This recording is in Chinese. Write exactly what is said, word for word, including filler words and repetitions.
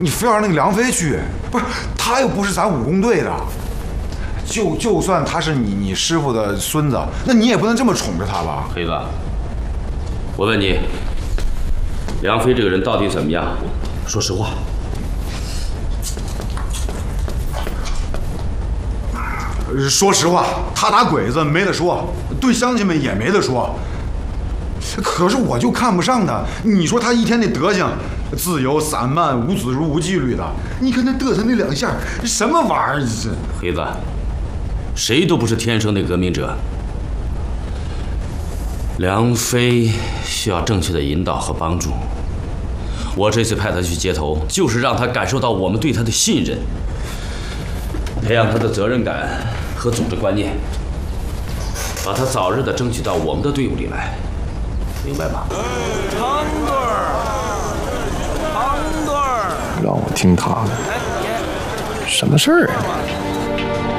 你非要让那个梁飞去，不是他又不是咱武工队的，就就算他是你你师傅的孙子，那你也不能这么宠着他吧？ 黑子，我问你，梁飞这个人到底怎么样？说实话。 说实话，他打鬼子没得说，对乡亲们也没得说。可是我就看不上他，你说他一天那德行，自由散漫、无组织无纪律的，你看他嘚瑟那两下，什么玩意儿？这黑子，谁都不是天生的革命者。梁飞需要正确的引导和帮助。我这次派他去接头，就是让他感受到我们对他的信任，培养他的责任感和组织观念，把他早日的争取到我们的队伍里来。明白吧？ 长队儿，长队儿， 让我听他的，什么事儿啊？